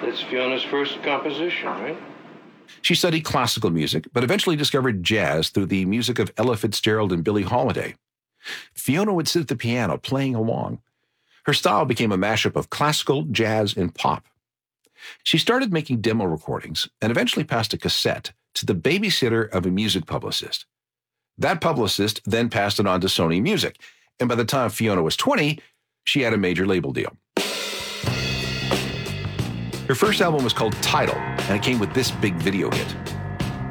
That's Fiona's first composition, right? She studied classical music, but eventually discovered jazz through the music of Ella Fitzgerald and Billie Holiday. Fiona would sit at the piano playing along. Her style became a mashup of classical, jazz, and pop. She started making demo recordings and eventually passed a cassette to the babysitter of a music publicist. That publicist then passed it on to Sony Music, and by the time Fiona was 20, she had a major label deal. Her first album was called Tidal, and it came with this big video hit.